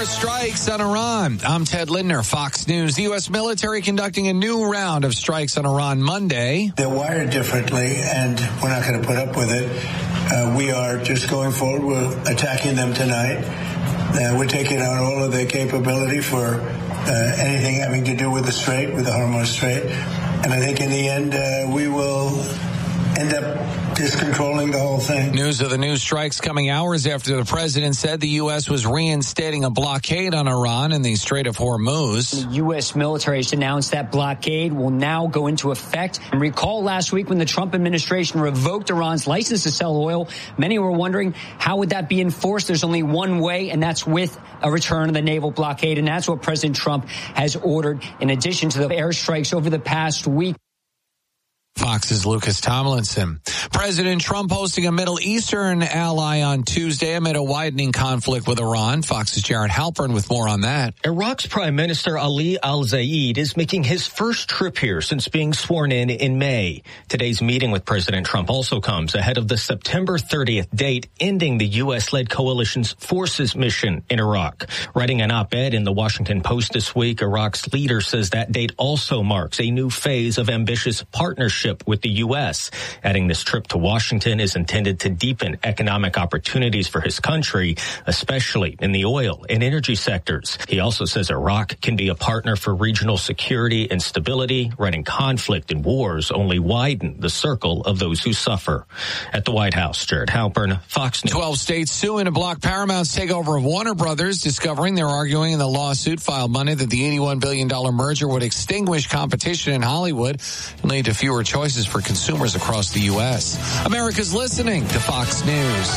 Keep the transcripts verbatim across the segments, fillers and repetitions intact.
More strikes on Iran. I'm Ted Lindner, Fox News. The U S military conducting a new round of strikes on Iran Monday. They're wired differently, and we're not going to put up with it. Uh, we are just going forward. We're attacking them tonight. Uh, we're taking out all of their capability for uh, anything having to do with the Strait, with the Hormuz Strait. And I think in the end, uh, we will end up discontrolling the whole thing. News of the new strikes coming hours after the president said the U S was reinstating a blockade on Iran in the Strait of Hormuz. The U S military has announced that blockade will now go into effect. And recall last week when the Trump administration revoked Iran's license to sell oil, many were wondering how would that be enforced? There's only one way, and that's with a return of the naval blockade. And that's what President Trump has ordered in addition to the airstrikes over the past week. Fox's Lucas Tomlinson. President Trump hosting a Middle Eastern ally on Tuesday amid a widening conflict with Iran. Fox's Jared Halpern with more on that. Iraq's Prime Minister Ali al-Zaid is making his first trip here since being sworn in in May. Today's meeting with President Trump also comes ahead of the September thirtieth date ending the U S-led coalition's forces mission in Iraq. Writing an op-ed in the Washington Post this week, Iraq's leader says that date also marks a new phase of ambitious partnership with the U S, adding this trip to Washington is intended to deepen economic opportunities for his country, especially in the oil and energy sectors. He also says Iraq can be a partner for regional security and stability, writing conflict and wars only widen the circle of those who suffer. At the White House, Jared Halpern, Fox News. Twelve states suing to block Paramount's takeover of Warner Brothers, discovering they're arguing in the lawsuit filed Monday that the eighty-one billion dollars merger would extinguish competition in Hollywood and lead to fewer choices for consumers across the U S. America's listening to Fox News.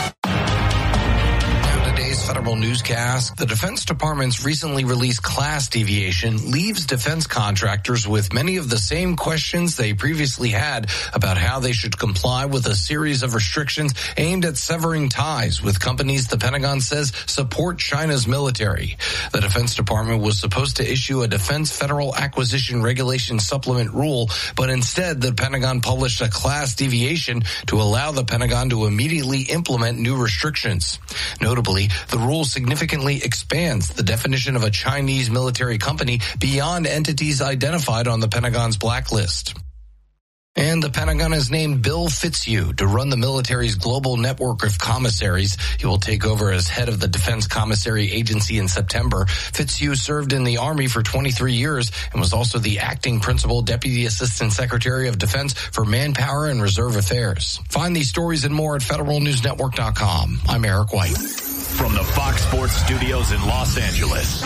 Federal newscast. The Defense Department's recently released class deviation leaves defense contractors with many of the same questions they previously had about how they should comply with a series of restrictions aimed at severing ties with companies the Pentagon says support China's military. The Defense Department was supposed to issue a Defense Federal Acquisition Regulation Supplement rule, but instead the Pentagon published a class deviation to allow the Pentagon to immediately implement new restrictions. Notably, the rule significantly expands the definition of a Chinese military company beyond entities identified on the Pentagon's blacklist. And the Pentagon has named Bill Fitzhugh to run the military's global network of commissaries. He will take over as head of the Defense Commissary Agency in September. Fitzhugh served in the Army for twenty-three years and was also the acting principal deputy assistant secretary of defense for manpower and reserve affairs. Find these stories and more at federal news network dot com. I'm Eric White. From the Fox Sports Studios in Los Angeles,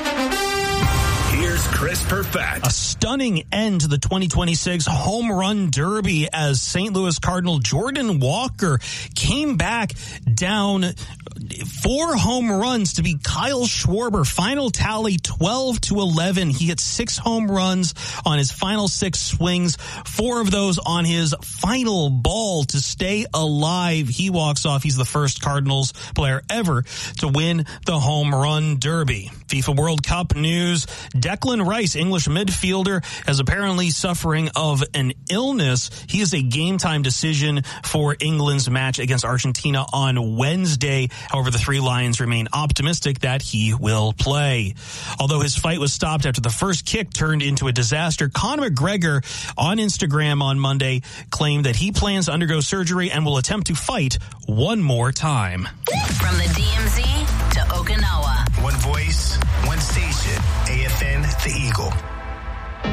here's Chris Perfett. A stunning end to the twenty twenty-six Home Run Derby as Saint Louis Cardinal Jordan Walker came back down four home runs to beat Kyle Schwarber. Final tally twelve to eleven. He hit six home runs on his final six swings, four of those on his final ball to stay alive. He walks off. He's the first Cardinals player ever to win the Home Run Derby. FIFA World Cup news. Declan Rice, English midfielder, is apparently suffering of an illness. He is a game-time decision for England's match against Argentina on Wednesday. However, the Three Lions remain optimistic that he will play. Although his fight was stopped after the first kick turned into a disaster, Conor McGregor on Instagram on Monday claimed that he plans to undergo surgery and will attempt to fight one more time. From the D M Z to Okinawa. One voice, one station, A F N, The Eagle.